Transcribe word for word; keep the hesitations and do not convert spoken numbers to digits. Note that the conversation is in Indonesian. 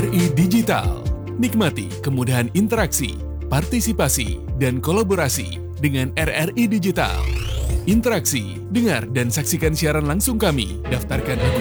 I Digital. Nikmati kemudahan interaksi, partisipasi, dan kolaborasi dengan R R I Digital. Interaksi, dengar dan saksikan siaran langsung kami. Daftarkan akun